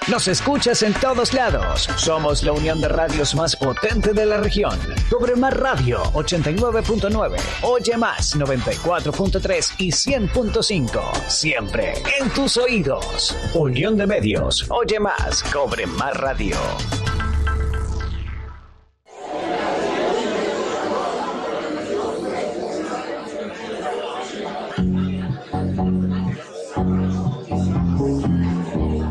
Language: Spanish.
Nos escuchas en todos lados. Somos la unión de radios más potente de la región. Cobre Más Radio 89.9, Oye Más 94.3 y 100.5. Siempre en tus oídos. Unión de Medios. Oye Más, Cobre Más Radio.